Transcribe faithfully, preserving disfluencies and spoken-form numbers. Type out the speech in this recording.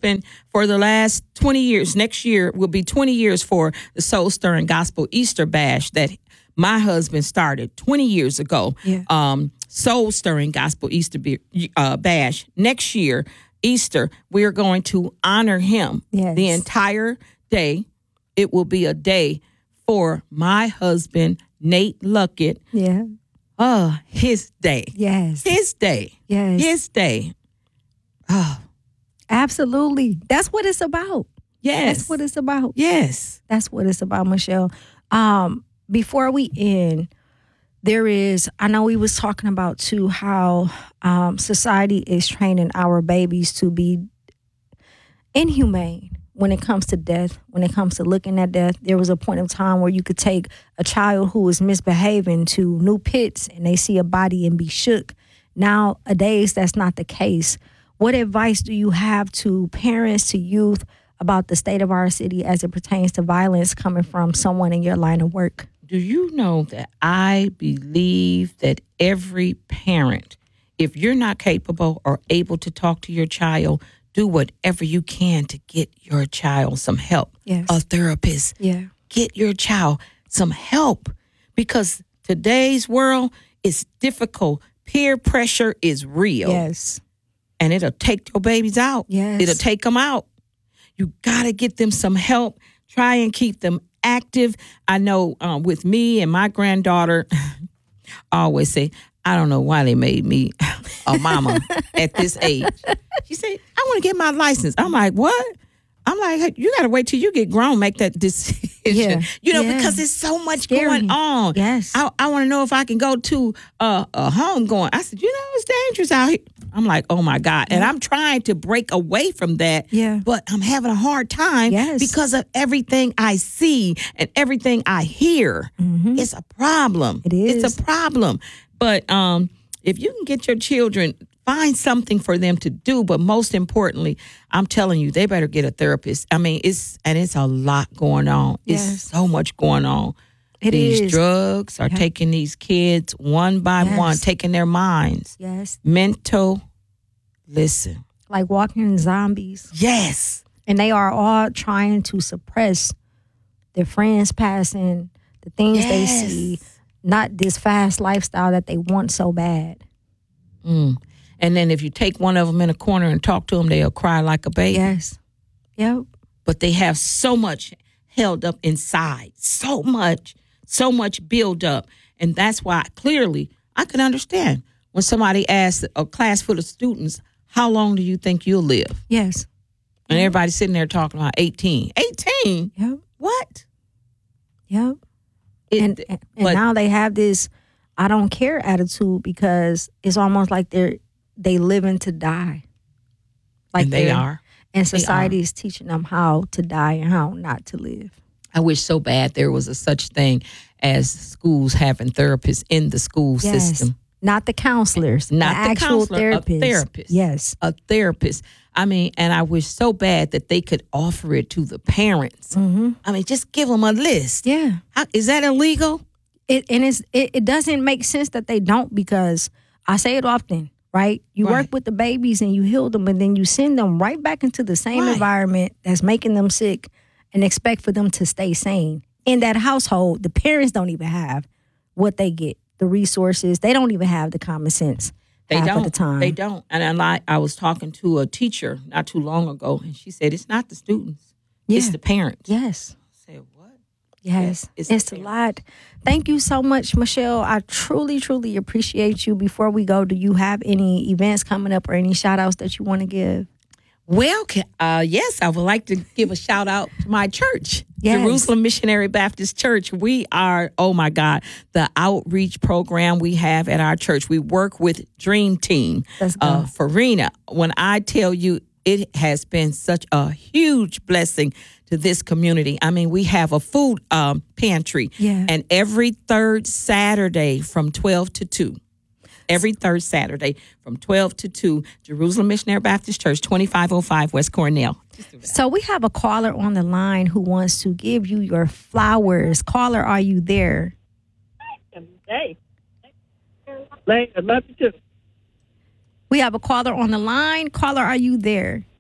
been for the last twenty years. Next year will be twenty years for the Soul Stirring Gospel Easter Bash that my husband started twenty years ago. Yeah. Um, Soul Stirring Gospel Easter uh, Bash. Next year, Easter, we are going to honor him Yes. the entire day. It will be a day for my husband, Nate Luckett. Yeah. Uh, his day. Yes. His day. Yes. His day. Oh, Absolutely. That's what it's about. yes. That's what it's about. Yes. That's what it's about, Michelle. Um, before we end, there is, I know we was talking about too how um, society is training our babies to be inhumane when it comes to death, when it comes to looking at death. There was a point of time where you could take a child who is misbehaving to New Pits and they see a body and be shook. Nowadays, that's not the case. What advice do you have to parents, to youth, about the state of our city as it pertains to violence coming from someone in your line of work? Do you know that I believe that every parent, if you're not capable or able to talk to your child, do whatever you can to get your child some help. Yes. A therapist. Yeah. Get your child some help, because today's world is difficult. Peer pressure is real. Yes. And it'll take your babies out. Yes. It'll take them out. You got to get them some help. Try and keep them active. I know um, with me and my granddaughter, I always say, I don't know why they made me a mama at this age. She said, I want to get my license. I'm like, what? I'm like, hey, you got to wait till you get grown, make that decision. Yeah. You know, Yeah. because there's so much Scary. going on. Yes. I, I want to know if I can go to uh, a home going. I said, you know, it's dangerous out here. I'm like, oh, my God. And I'm trying to break away from that. Yeah. But I'm having a hard time Yes. because of everything I see and everything I hear. Mm-hmm. It's a problem. It is. It's a problem. But um, if you can get your children, find something for them to do. But most importantly, I'm telling you, they better get a therapist. I mean, it's and it's a lot going on. It's Yes. so much going on. It these is. drugs are Yeah. taking these kids one by Yes. one, taking their minds. Yes. Mental, listen. Like walking zombies. Yes. And they are all trying to suppress their friends passing, the things they Yes. see, not this fast lifestyle that they want so bad. Mm. And then if you take one of them in a corner and talk to them, they'll cry like a baby. Yes. Yep. But they have so much held up inside, so much, so much build up. And that's why clearly I can understand when somebody asks a class full of students, how long do you think you'll live? Yes. And everybody's sitting there talking about eighteen. eighteen? Yep. What? Yep. It, And, and, and but- now they have this I don't care attitude because it's almost like they're they living to die. Like and they they're- are. And They society are. is teaching them how to die and how not to live. I wish so bad there was a such thing as schools having therapists in the school Yes. system. Not the counselors, Not the the actual counselor, a therapists. therapist. Yes. A therapist. I mean, and I wish so bad that they could offer it to the parents. Mm-hmm. I mean, just give them a list. Yeah. How, is that illegal? It and it's it, it doesn't make sense that they don't, because I say it often, right? You Right. work with the babies and you heal them, and then you send them right back into the same Right. environment that's making them sick and expect for them to stay sane. In that household, the parents don't even have what they get, the resources. They don't even have the common sense. They half don't. of the time. They don't. And I, like, I was talking to a teacher not too long ago, and she said, it's not the students. It's Yeah. the parents. Yes. I said, what? Yes, Yes, it's, it's a the lot. Thank you so much, Michelle. I truly, truly appreciate you. Before we go, do you have any events coming up or any shout outs that you want to give? Well, ca- uh, yes, I would like to give a shout out to my church, Yes. Jerusalem Missionary Baptist Church. We are, oh my God, the outreach program we have at our church. We work with Dream Team, Let's go. uh, Farina. When I tell you, it has been such a huge blessing to this community. I mean, we have a food um, pantry, Yeah. and every third Saturday from twelve to two. Every third Saturday from twelve to two, Jerusalem Missionary Baptist Church, twenty-five oh five West Cornell. So we have a caller on the line who wants to give you your flowers. Caller, are you there? Hey. Hey, I love you too. We have a caller on the line. Caller, are you there?